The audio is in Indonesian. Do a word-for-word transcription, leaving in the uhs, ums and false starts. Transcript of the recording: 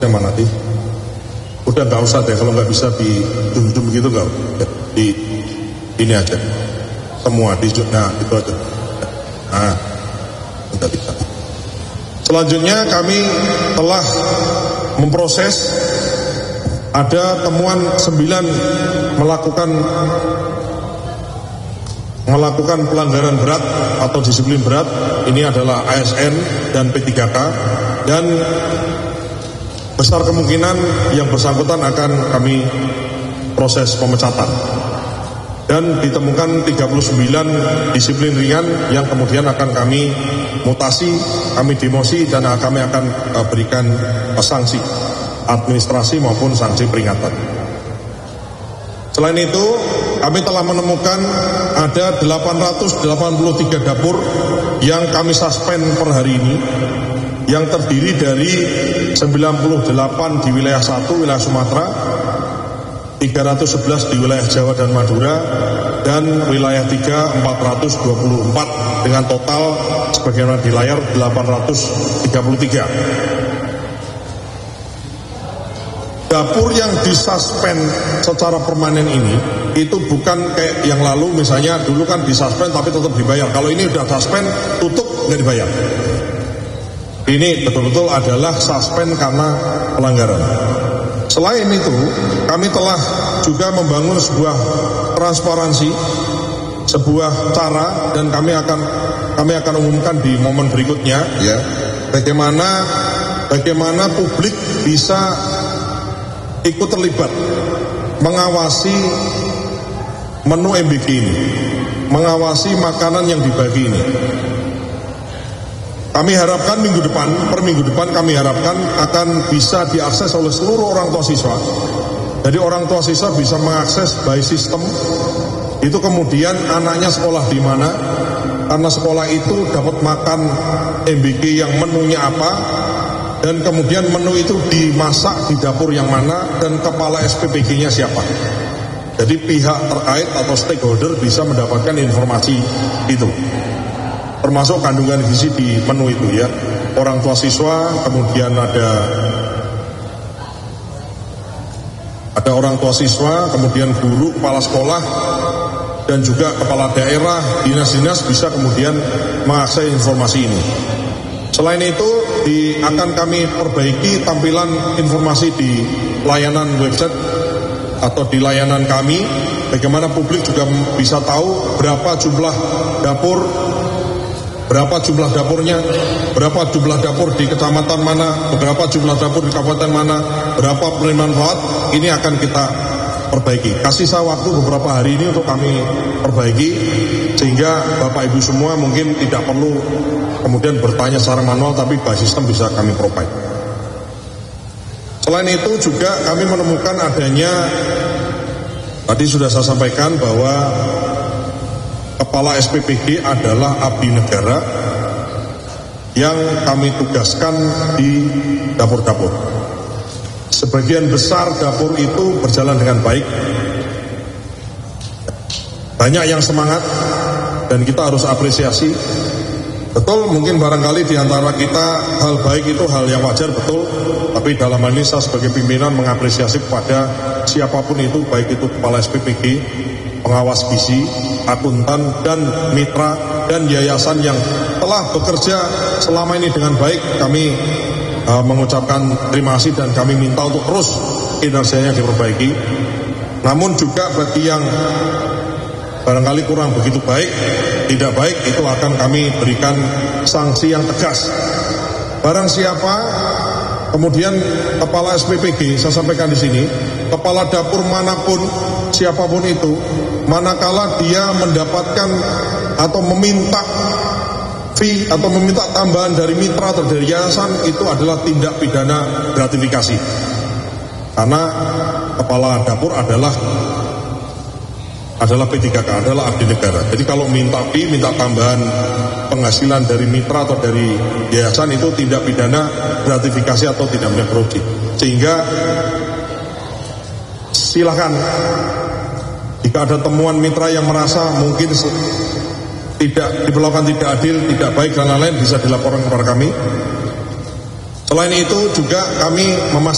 Yang mana nanti? Udah nggak usah deh, kalau nggak bisa di zoom-zoom gitu nggak, di ini aja, semua di nah itu aja. Nah, udah bisa. Selanjutnya kami telah memproses, ada temuan sembilan melakukan melakukan pelanggaran berat atau disiplin berat. Ini adalah A S N dan P tiga K, dan besar kemungkinan yang bersangkutan akan kami proses pemecatan. Dan ditemukan tiga puluh sembilan disiplin ringan yang kemudian akan kami mutasi, kami demosi, dan kami akan berikan sanksi administrasi maupun sanksi peringatan. Selain itu, kami telah menemukan ada delapan ratus delapan puluh tiga dapur yang kami suspend per hari ini, yang terdiri dari sembilan puluh delapan di wilayah satu, wilayah Sumatera, tiga ratus sebelas di wilayah Jawa dan Madura, dan wilayah tiga empat ratus dua puluh empat, dengan total sebagaimana di layar delapan ratus tiga puluh tiga. Dapur yang disuspend secara permanen ini itu bukan kayak yang lalu, misalnya dulu kan disuspend tapi tetap dibayar. Kalau ini udah suspend, tutup, nggak dibayar. Ini betul-betul adalah suspend karena pelanggaran. Selain itu, kami telah juga membangun sebuah transparansi, sebuah cara, dan kami akan kami akan umumkan di momen berikutnya, ya, bagaimana bagaimana publik bisa ikut terlibat mengawasi menu M B G ini, mengawasi makanan yang dibagi ini. Kami harapkan minggu depan, per minggu depan kami harapkan akan bisa diakses oleh seluruh orang tua siswa. Jadi orang tua siswa bisa mengakses by system, itu kemudian anaknya sekolah di mana, karena sekolah itu dapat makan M B G yang menunya apa, dan kemudian menu itu dimasak di dapur yang mana, dan kepala S P P G-nya siapa. Jadi pihak terkait atau stakeholder bisa mendapatkan informasi itu, termasuk kandungan gizi di menu itu, ya. Orang tua siswa, kemudian ada ada orang tua siswa, kemudian guru, kepala sekolah, dan juga kepala daerah, dinas-dinas bisa kemudian mengakses informasi ini. Selain itu, di, akan kami perbaiki tampilan informasi di layanan website atau di layanan kami, bagaimana publik juga bisa tahu berapa jumlah dapur, berapa jumlah dapurnya, berapa jumlah dapur di kecamatan mana, berapa jumlah dapur di kabupaten mana, berapa penerimaan manfaat. Ini akan kita perbaiki. Kasih saya waktu beberapa hari ini untuk kami perbaiki, sehingga Bapak Ibu semua mungkin tidak perlu kemudian bertanya secara manual, tapi by system bisa kami provide. Selain itu juga kami menemukan adanya, tadi sudah saya sampaikan bahwa kepala S P P G adalah abdi negara yang kami tugaskan di dapur-dapur. Sebagian besar dapur itu berjalan dengan baik, banyak yang semangat, dan kita harus apresiasi. Betul, mungkin barangkali di antara kita hal baik itu hal yang wajar, betul. Tapi dalam hal ini saya sebagai pimpinan mengapresiasi kepada siapapun itu, baik itu kepala S P P G, pengawas gizi, akuntan, dan mitra, dan yayasan yang telah bekerja selama ini dengan baik. Kami uh, mengucapkan terima kasih, dan kami minta untuk terus kinerjanya diperbaiki. Namun juga bagi yang barangkali kurang begitu baik, tidak baik, itu akan kami berikan sanksi yang tegas. Barang siapa kemudian kepala S P P G, saya sampaikan di sini, kepala dapur manapun, siapapun itu, manakala dia mendapatkan atau meminta fee atau meminta tambahan dari mitra atau dari yayasan, itu adalah tindak pidana gratifikasi. Karena kepala dapur adalah adalah P tiga K, adalah abdi negara. Jadi kalau minta fee, minta tambahan penghasilan dari mitra atau dari yayasan, itu tindak pidana gratifikasi atau tidak punya korupsi. Sehingga silakan, jika ada temuan mitra yang merasa mungkin tidak diperlakukan tidak adil, tidak baik, dan lain-lain, bisa dilaporkan kepada kami. Selain itu juga kami memastikan